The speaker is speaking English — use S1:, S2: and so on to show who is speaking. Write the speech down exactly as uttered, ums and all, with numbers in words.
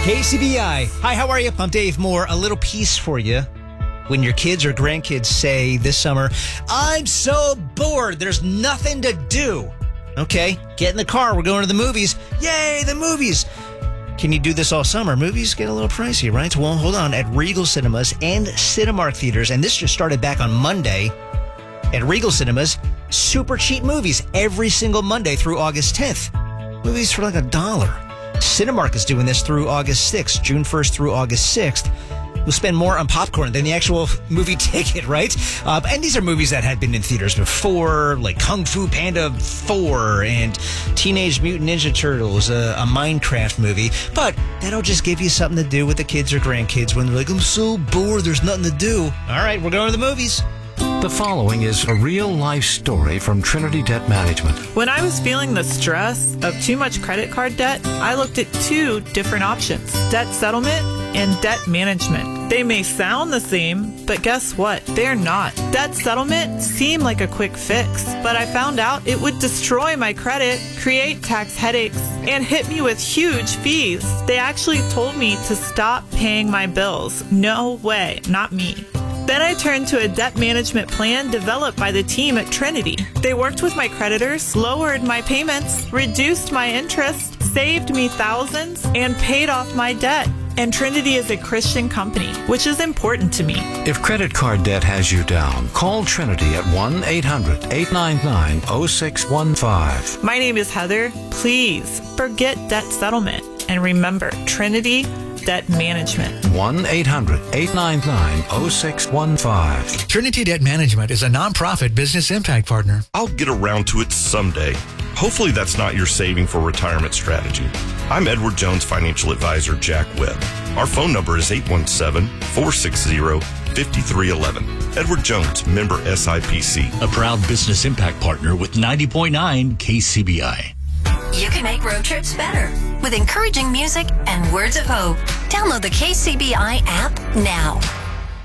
S1: K C B I. Hi, how are you? I'm Dave Moore. A little piece for you. When your kids or grandkids say this summer, I'm so bored, there's nothing to do. Okay, get in the car, we're going to the movies. Yay, the movies. Can you do this all summer? Movies get a little pricey, right? Well, hold on. At Regal Cinemas and Cinemark Theaters, and this just started back on Monday, at Regal Cinemas, super cheap movies every single Monday through August tenth. Movies for like a dollar. Cinemark is doing this through August sixth, June first through August sixth. You'll spend more on popcorn than the actual movie ticket, right? Uh, and these are movies that had been in theaters before, like Kung Fu Panda four and Teenage Mutant Ninja Turtles, uh, a Minecraft movie. But that'll just give you something to do with the kids or grandkids when they're like, I'm so bored, there's nothing to do. All right, we're going to the movies.
S2: The following is a real-life story from Trinity Debt Management.
S3: When I was feeling the stress of too much credit card debt, I looked at two different options, debt settlement and debt management. They may sound the same, but guess what? They're not. Debt settlement seemed like a quick fix, but I found out it would destroy my credit, create tax headaches, and hit me with huge fees. They actually told me to stop paying my bills. No way, not me. Then I turned to a debt management plan developed by the team at Trinity. They worked with my creditors, lowered my payments, reduced my interest, saved me thousands, and paid off my debt. And Trinity is a Christian company, which is important to me.
S2: If credit card debt has you down, call Trinity at one eight hundred eight nine nine oh six one five.
S3: My name is Heather. Please forget debt settlement. And remember, Trinity Debt Management.
S2: one eight hundred eight nine nine oh six one five.
S4: Trinity Debt Management is a nonprofit business impact partner.
S5: I'll get around to it someday. Hopefully that's not your saving for retirement strategy. I'm Edward Jones Financial Advisor Jack Webb. Our phone number is eight one seven, four six zero, five three one one. Edward Jones, member S I P C.
S6: A proud business impact partner with ninety point nine K C B I.
S7: You can make road trips better with encouraging music and words of hope. Download the K C B I app now.